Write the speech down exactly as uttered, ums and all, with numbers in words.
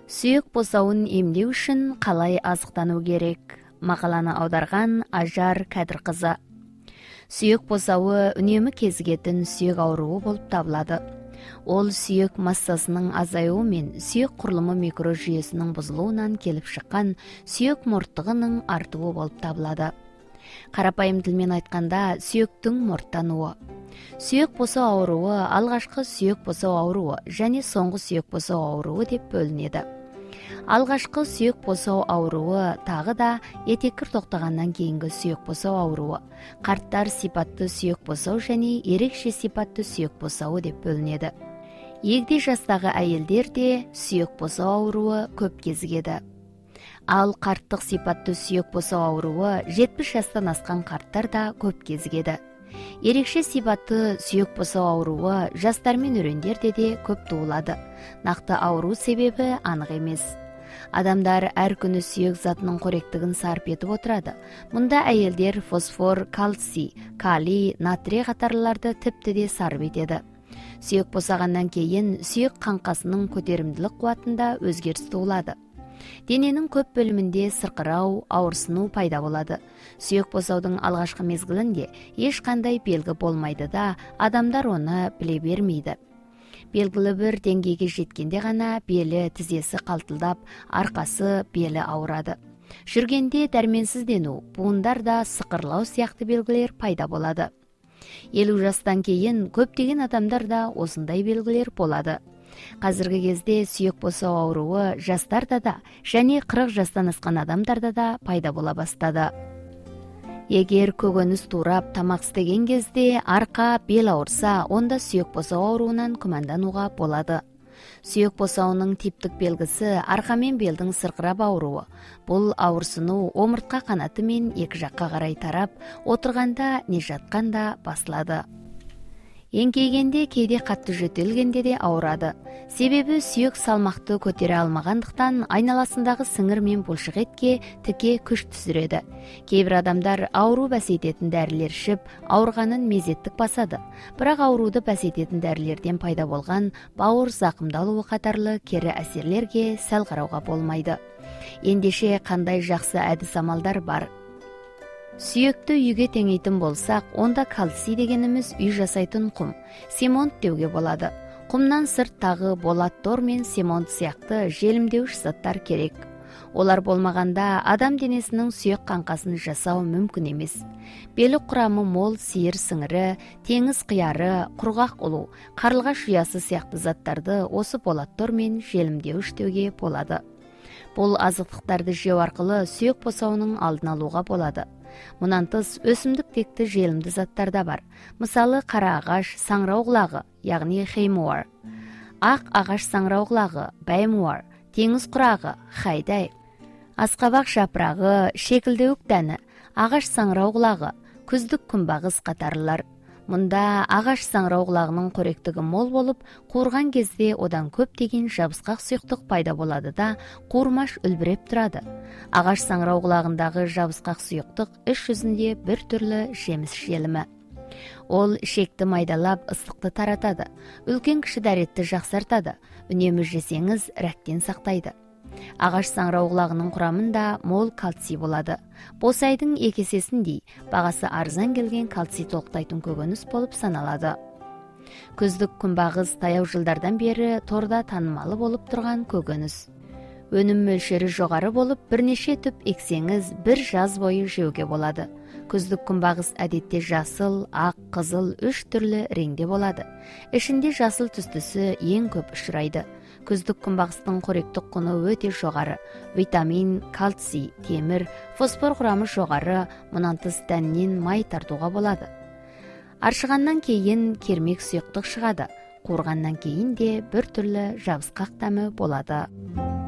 Сүйек босауын емдеу үшін қалай азықтану керек? Мақаланы аударған Ажар Кәдірқызы. Сүйек босауы үнемі кезігетін сүйек ауруы болып табылады. Ол сүйек массасының азаюы мен сүйек құрылымы микрожүйесінің бұзылуынан келіп шыққан сүйек мұрттығының артуы болып табылады. Қарапайым тілмен айтқанда, сүйектің мұрттануы. Сүйек босау ауруы алғашқы сүйек босау ауруы және соңғы сүйек босау ауруы деп бөлінеді. Алғашқы сүйек босау ауруы тағы да етеккір тоқтағаннан кейінгі сүйек босау ауруы, қарттар сипатты сүйек босау және ерекше сипатты сүйек босауы деп бөлінеді. Егде жастағы әйелдерде сүйек босау ауруы көп кезігеді. Ал қарттық сипатты сүйек босау ауруы жетпіс жастан асқан қарттар да көп кезігеді. Ерекше сипатты сүйек босау ауруы жастар мен өрендерде де көп туылады. Нақты ауру себебі анық емес. Адамдар әр күні сүйек затының қоректігін сарп етіп отырады. Мұнда әйелдер фосфор, кальций, калий, натрий қатарлыларды тіпті де сарп етеді. Сүйек босағаннан кейін сүйек қаңқасының көтерімділік қуатында өзгеріс туылады. Дененің көп бөлімінде сырқырау, ауырсыну пайда болады. Сүйек босаудың алғашқы мезгілінде ешқандай белгі болмайды да, адамдар оны біле бермейді. Белгілі бір деңгейге жеткенде ғана белі, тізесі қалтылдап, арқасы, белі ауырады. Жүргенде дәрменсіздену, буындар да сықырлау сияқты белгілер пайда болады. Елу жастан кейін көптеген адамдарда осындай белгілер болады. Қазіргі кезде сүйек босау ауруы жастарда да және қырық жастан асқан адамдарда да пайда бола бастады. Егер көкөніс турап тамақ істеген кезде арқа, бел ауырса, онда сүйек босау ауруынан күмәндануға болады. Сүйек босауының типтік белгісі арқа мен белдің сырқырап ауруы. Бұл ауырсыну омыртқа қанаты мен екі жаққа қарай тарап, отырғанда не жатқанда басылады. Еңкейгенде кейде қатты жөтелгенде де ауырады. Себебі сүйек салмақты көтере алмағандықтан айналасындағы сіңір мен бұлшық етке тіке күш түсіреді. Кейбір адамдар ауру бәсейтетін дәрілер ішіп, ауырғанын мезеттік басады. Бірақ ауруды бәсейтетін дәрілерден пайда болған бауыр зақымдалуы қатарлы кері әсерлерге сәл қарауға болмайды. Ендеше қандай жақсы әдіс амалдар бар? Сүйекті үйге теңейтін болсақ, онда кальций дегеніміз үй жасайтын құм, семонт деуге болады. Құмнан сырт тағы болат тор мен семонт сияқты желімдеуіш заттар керек. Олар болмағанда адам денесінің сүйек қаңқасын жасау мүмкін емес. Белі құрамы мол сиыр сіңірі, теңіз қияры, құрғақ ұлу, қарлығаш ұясы сияқты заттарды осы болат тор мен желімдеуіш деуге болады. Бұл азықтықтарды жеу арқылы сүйек босауының алдын алуға болады. Мұнан тыс өсімдік текті желімді заттар да бар. Мысалы қара ағаш саңырау құлағы, яғни хеймуар, ақ ағаш саңырау құлағы, бәймуар, теңіз құрағы, хайдай, асқабақ жапырағы, шекілдеуік дәні, ағаш саңырау құлағы, күздік күнбағыс қатарлылар. Мұнда ағаш саңырау құлағының қоректігі мол болып, қуырған кезде одан көптеген жабысқақ сұйықтық пайда болады да, қуырмаш үлбіреп тұрады. Ағаш саңырау құлағындағы жабысқақ сұйықтық іш жүзінде бір түрлі жеміс желімі. Ол ішекті майдалап ыстықты таратады, үлкен кіші дәретті жақсартады, үнемі жесеңіз рәктен сақтайды. Ағаш саңырау құлағының құрамында мол кальций болады. Босайдың екесесіндей, бағасы арзан келген кальций толықтайтын көкөніс болып саналады. Күздік күнбағыс таяу жылдардан бері торда танымалы болып тұрған көкөніс. Өнім мөлшері жоғары болып, бірнеше түп ексеңіз бір жаз бойы жеуге болады. Күздік күнбағыс әдетте жасыл, ақ, қызыл үш түрлі реңде болады. Ішінде жасыл түстісі ең көп ұшырайды. Күздік күнбағыстың қоректік құны өте жоғары. Витамин, кальций, темір, фосфор құрамы жоғары, мұнан тыс дәннен май тартуға болады. Аршығаннан кейін кермек сұйықтық шығады. Қуырғаннан кейін де бір түрлі жабысқақ дәмі болады.